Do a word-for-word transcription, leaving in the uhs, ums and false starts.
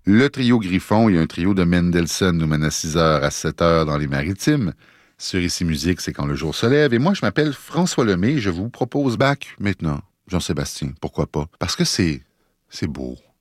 Le trio Griffon et un trio de Mendelssohn nous mène à six heures à sept heures dans les Maritimes. Sur Ici Musique, c'est quand le jour se lève. Et moi, je m'appelle François Lemay et je vous propose Bach maintenant. Jean-Sébastien, pourquoi pas? Parce que c'est, c'est beau.